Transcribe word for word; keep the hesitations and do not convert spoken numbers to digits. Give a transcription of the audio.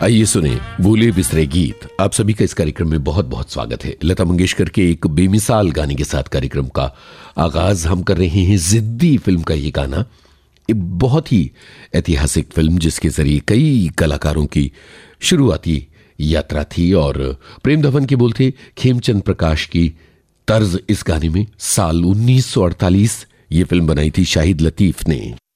आइए सुने भूले बिसरे गीत। आप सभी का इस कार्यक्रम में बहुत बहुत स्वागत है। लता मंगेशकर के एक बेमिसाल गाने के साथ कार्यक्रम का आगाज हम कर रहे हैं। जिद्दी फिल्म का ये गाना, एक बहुत ही ऐतिहासिक फिल्म जिसके जरिए कई कलाकारों की शुरुआती यात्रा थी। और प्रेम धवन के बोल थे खेमचंद प्रकाश की तर्ज इस गाने में। साल उन्नीस सौ अड़तालीस ये फिल्म बनाई थी शाहिद लतीफ ने।